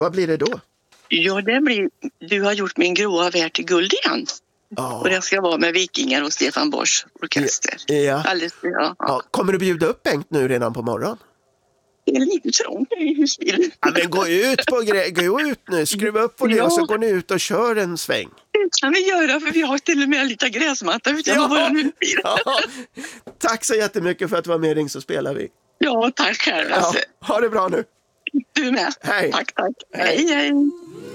Vad blir det då? Ja, det blir Du har gjort min gråa värld till guld igen. Ja. Och det ska vara med Vikingar och Stefan Borsch orkester. Ja. Alldeles, Ja. Kommer du bjuda upp Bengt nu redan på morgon? Det är lite trångt i husbilen. Ja, men gå ut nu, skruva upp på det och så går ni ut och kör en sväng. Det kan vi göra, för vi har till och med lite gräsmatta utanför vår husbil. Ja. Tack så jättemycket för att du var med, Ring så spelar vi. Ja, tack själv. Ja. Ha det bra nu. Du med. Hej. Tack. Hej. Hej.